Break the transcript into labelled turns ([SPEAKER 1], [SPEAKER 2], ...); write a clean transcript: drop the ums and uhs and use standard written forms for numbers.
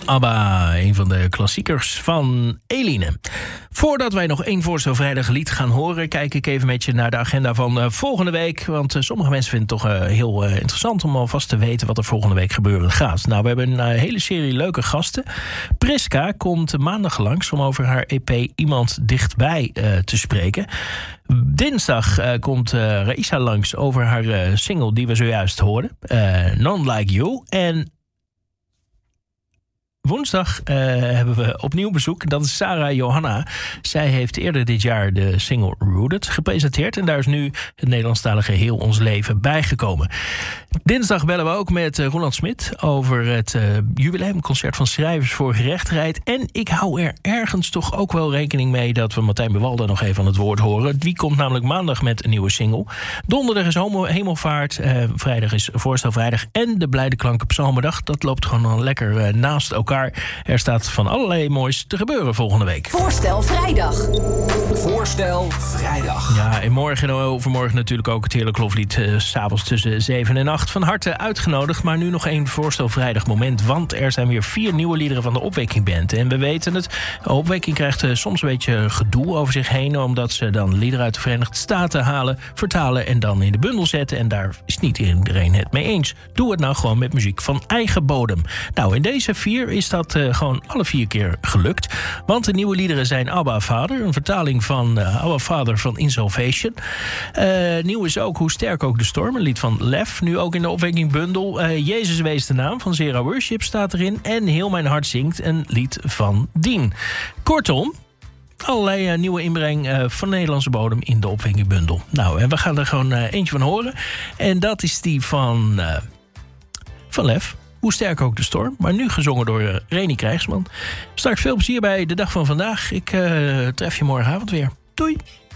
[SPEAKER 1] ABBA, een van de klassiekers van Eline. Voordat wij nog één Voorstel Vrijdag lied gaan horen, kijk ik even met je naar de agenda van volgende week. Want sommige mensen vinden het toch heel interessant om alvast te weten wat er volgende week gebeuren gaat. Nou, we hebben een hele serie leuke gasten. Priska komt maandag langs om over haar EP Iemand Dichtbij te spreken. Dinsdag komt Raisa langs over haar single die we zojuist hoorden. None Like You. En woensdag hebben we opnieuw bezoek. Dat is Sarah Johanna. Zij heeft eerder dit jaar de single Rooted gepresenteerd. En daar is nu het Nederlandstalige Heel Ons Leven bijgekomen. Dinsdag bellen we ook met Roland Smit over het jubileumconcert van Schrijvers voor Gerechtigheid. En ik hou er ergens toch ook wel rekening mee dat we Martijn Bewalda nog even aan het woord horen. Die komt namelijk maandag met een nieuwe single. Donderdag is Hemelvaart. Vrijdag is Voorstel Vrijdag. En de Blijde Klanken Psalmendag. Dat loopt gewoon lekker naast elkaar. Er staat van allerlei moois te gebeuren volgende week.
[SPEAKER 2] Voorstel Vrijdag.
[SPEAKER 3] Voorstel Vrijdag.
[SPEAKER 1] Ja, en morgen en overmorgen natuurlijk ook het heerlijke loflied. 's Avonds tussen 7 en 8. Van harte uitgenodigd, maar nu nog één Voorstel Vrijdag moment. Want er zijn weer 4 nieuwe liederen van de Opwekking Band. En we weten het, de Opwekking krijgt soms een beetje gedoe over zich heen. Omdat ze dan liederen uit de Verenigde Staten halen, vertalen en dan in de bundel zetten. En daar is niet iedereen het mee eens. Doe het nou gewoon met muziek van eigen bodem. Nou, in deze 4 is dat gewoon alle 4 keer gelukt. Want de nieuwe liederen zijn Abba Vader, een vertaling van Abba Vader van In Salvation. Nieuw is ook Hoe Sterk Ook de Storm, een lied van Lef. Nu ook in de Opwekking bundel. Jezus Wees de Naam van Zera Worship staat erin. En Heel Mijn Hart Zingt, een lied van Dien. Kortom, allerlei nieuwe inbreng van Nederlandse bodem in de Opwekking bundel. Nou, en we gaan er gewoon eentje van horen. En dat is die van Lef. Hoe Sterk Ook de Storm. Maar nu gezongen door Reni Krijgsman. Straks veel plezier bij de dag van vandaag. Ik tref je morgenavond weer. Doei!